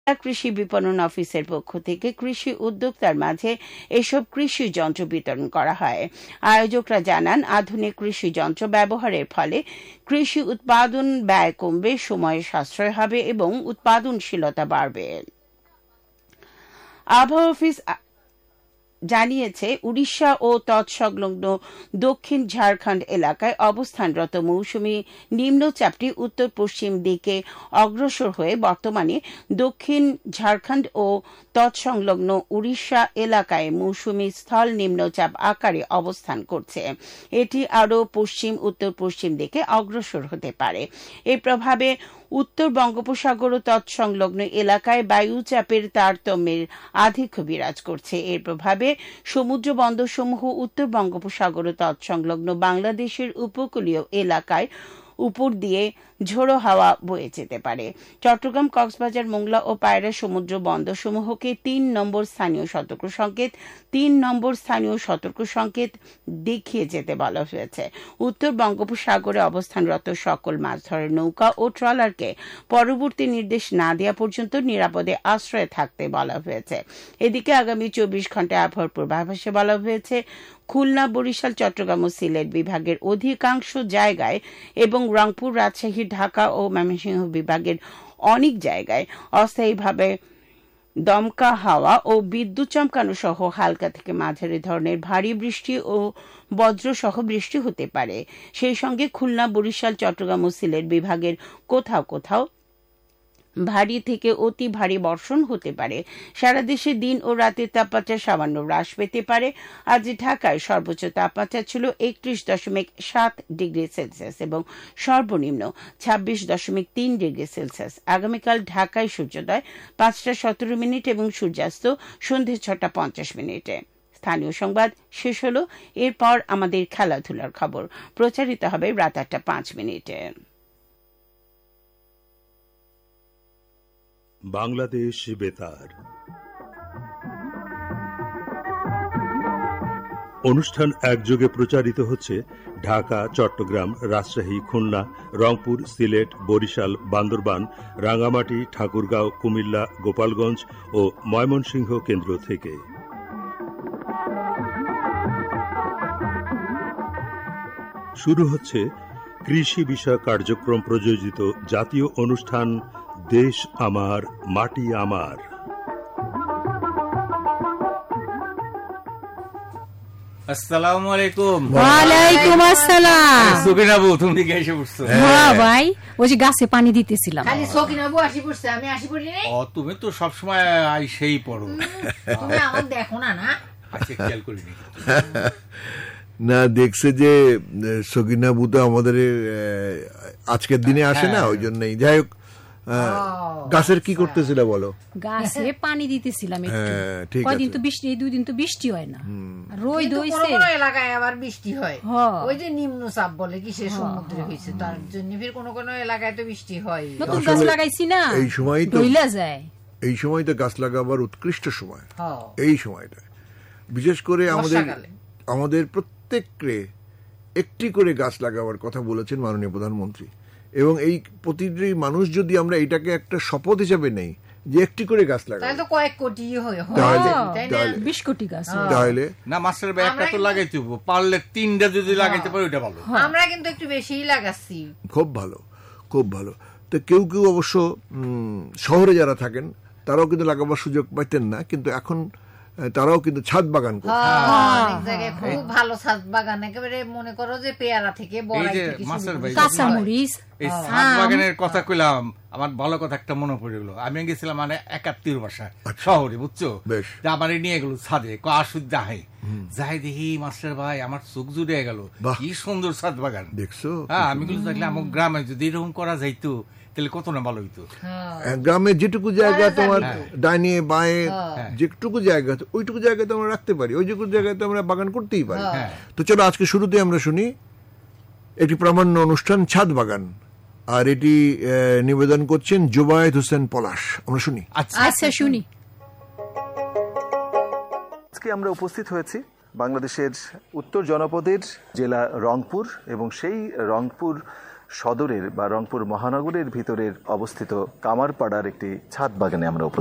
কৃষি বিপণন অফিসের পক্ষ থেকে কৃষি উদ্যোক্তার মাঝে এসব কৃষি যন্ত্র বিতরণ করা হয়। আয়োজকরা জানান, আধুনিক কৃষি যন্ত্র ব্যবহারের ফলে কৃষি উৎপাদন ব্যয় কমবে, সময় সাশ্রয় হবে এবং উৎপাদনশীলতা বাড়বে। আবহাওয়া অফিস জানিয়েছে, উড়িষ্যা ও তৎসংলগ্ন দক্ষিণ ঝাড়খণ্ড এলাকায় অবস্থানরত মৌসুমী নিম্নচাপটি উত্তর পশ্চিম দিকে অগ্রসর হয়ে বর্তমানে দক্ষিণ ঝাড়খণ্ড ও তৎসংলগ্ন উড়িষ্যা এলাকায় মৌসুমী স্থল নিম্নচাপ আকারে অবস্থান করছে। এটি আরও পশ্চিম উত্তর পশ্চিম দিকে অগ্রসর হতে পারে। এর প্রভাবে উত্তর বঙ্গোপসাগর ও তৎসংলগ্ন এলাকায় বায়ুচাপের তারতম্যের আধিক্য বিরাজ করছে। এর প্রভাবে সমুদ্র বন্দরসমূহ উত্তর বঙ্গোপসাগর ও তৎসংলগ্ন বাংলাদেশের উপকূলীয় এলাকায় উপর দিয়ে ঝোড়ো হাওয়া বয়ে যেতে পারে। চট্টগ্রাম, কক্সবাজার, মোংলা ও পায়রা সমুদ্র বন্দরসমূহকে ৩ নম্বর স্থানীয় সতর্ক সংকেত দেখিয়ে যেতে বলা হয়েছে। উত্তর বঙ্গোপসাগরে অবস্থানরত সকল মাছ ধরার নৌকা ও ট্রলারকে পরবর্তী নির্দেশ না দেওয়া পর্যন্ত নিরাপদে আশ্রয়ে থাকতে বলা হয়েছে। এদিকে আগামী ২৪ ঘন্টায় আবহাওয়ার পূর্বাভাসে বলা হয়েছে, খুলনা, বরিশাল, চট্টগ্রাম ও সিলেট বিভাগের অধিকাংশ জায়গায় এবং রংপুর, রাজশাহী, ঢাকা ও ময়মনসিংহ বিভাগের অনেক জায়গায় অস্থায়ীভাবে দমকা হাওয়া ও বিদ্যুৎ চমকানো সহ হালকা থেকে মাঝারি ধরনের ভারী বৃষ্টি ও বজ্রসহ বৃষ্টি হতে পারে। সেই সঙ্গে খুলনা, বরিশাল, চট্টগ্রাম ও সিলেট বিভাগের কোথাও কোথাও ভারী থেকে অতি ভারী বর্ষণ হতে পারে। সারা দেশে দিন ও রাতের তাপমাত্রা সামান্য হ্রাস পেতে পারে। আজ ঢাকায় সর্বোচ্চ তাপমাত্রা ছিল ৩১.৭ ডিগ্রি সেলসিয়াস এবং সর্বনিম্ন ২৬.৩ ডিগ্রি সেলসিয়াস। আগামীকাল ঢাকায় সূর্যোদয় ৫টা ১৭ এবং সূর্যাস্ত সন্ধ্যে ৬টা ৫০। স্থানীয় সংবাদ শেষ হল। এরপর আমাদের খেলাধুলার খবর প্রচারিত হবে রাত ৮টা ৫। বাংলাদেশ বেতার অনুষ্ঠান একযোগে প্রচারিত হচ্ছে ঢাকা, চট্টগ্রাম, রাজশাহী, খুলনা, রংপুর, সিলেট, বরিশাল, বান্দরবান, রাঙ্গামাটি, ঠাকুরগাঁও, কুমিল্লা, গোপালগঞ্জ ও ময়মনসিংহ কেন্দ্র থেকে। শুরু হচ্ছে কৃষি বিষয়ক কার্যক্রম প্রযোজিত জাতীয় অনুষ্ঠান দেশ আমার, মাটি আমার। আসসালামু আলাইকুম। ওয়ালাইকুম আসসালাম। সুবিনাবু, তুমি কি এসে পড়ছো? হ্যাঁ ভাই, ওই যে গাছে পানি দিতেছিলাম। খালি সকিনাবু আসি পড়ছে, আমি আসি পড়ি নাই। ও, তুমি তো সব সময় আইসেই পড়ো। তুমি আমার দেখো না? না আচ্ছা, খেয়াল করিনি। না, দেখছে যে সকিনাবু তো আমাদের আজকের দিনে আসে না, ওই জন্যই। যাই হোক, গাছের কি করতেছিল বলো? গাছে পানি দিতেছিলাম একটু। ঠিক আছে। কয়দিন তো বৃষ্টি, 2 দিন তো বৃষ্টি হয় না, রোদ হইছে। কোন এলাকায় আবার বৃষ্টি হয়, ওই যে নিম্নচাপ বলে কিসের সমুদ্রে হয়েছে, তার জন্য ফির কোন কোন এলাকায় তো বৃষ্টি হয়। নতুন গাছ লাগাইছি না, এই সময় তো ডইলা যায়। এই সময় তো গাছ লাগাবার উৎকৃষ্ট সময়। এই সময়টা বিশেষ করে আমাদের প্রত্যেককে একটি করে গাছ লাগাবার কথা বলেছেন মাননীয় প্রধানমন্ত্রী। এবং এই প্রতিটি মানুষ যদি আমরা এটাকে একটা শপথ হিসেবে নেই যে একটি করে গাছ লাগাবো, তাহলে তো কয়েক কোটি হয়, 20 কোটি গাছ। তাহলে না মাস্টার ভাই, একটা তো লাগাইতে হবে, পারলে 3টা যদি লাগাইতে পারি ওটা ভালো। আমরা কিন্তু একটু বেশিই লাগাচ্ছি। খুব ভালো, খুব ভালো। তো কেউ কেউ অবশ্য শহরে যারা থাকেন তারাও কিন্তু লাগাবার সুযোগ পাইতেন না, কিন্তু এখন তারাও কিন্তু ছাদ বাগান করে। অনেক জায়গায় খুব ভালো ছাদ বাগান, একেবারে মনে করো যে পেয়ারা থেকে বড়াই থেকে কাঁচামরিচ। এই ছাদ বাগানের কথা কইলাম, আমার ভালো কথা একটা মনে পড়ে গেল। আমি গেছিলাম মানে ৭১ বাসায় শহরে, বুঝছো, আমার নিয়ে গেল ছাদে, যাই দেখি মাস্টার ভাই আমার চোখ জুড়ে গেল, কি সুন্দর ছাদ বাগান দেখছো। হ্যাঁ, আমি গুলো দেখলে আমার গ্রামে যদি এরকম করা যাইতো তাহলে কত না ভালো হইতো। গ্রামে যেটুকু জায়গা তোমার ডাইনে বাঁয়ে যেটুকু জায়গা, ওইটুকু জায়গায় তো আমরা রাখতে পারি, ওইটুকু জায়গায় তো আমরা বাগান করতেই পারি। তো চলো আজকে শুরুতে আমরা শুনি একটি প্রামাণ্য অনুষ্ঠান ছাদ বাগান, আর এটি নিবেদন করছেন জুবায়েদ হোসেন পলাশ। আমরা শুনি। আচ্ছা শুনি। আজকে আমরা উপস্থিত হয়েছি বাংলাদেশের উত্তর জনপদের জেলা রংপুর, এবং সেই রংপুর সদরের বা রংপুর মহানগরের ভিতরের অবস্থিত কামারপাড়ার একটি ছাদ বাগানে আমরা